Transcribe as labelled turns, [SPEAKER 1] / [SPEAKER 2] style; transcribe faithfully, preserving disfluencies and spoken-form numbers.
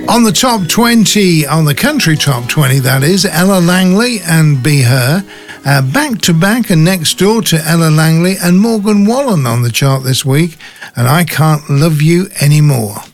[SPEAKER 1] On the top twenty, on the country top twenty, that is, Ella Langley and Be Her. Uh, back to back and next door to Ella Langley and Morgan Wallen on the chart this week. And I Can't Love You Anymore.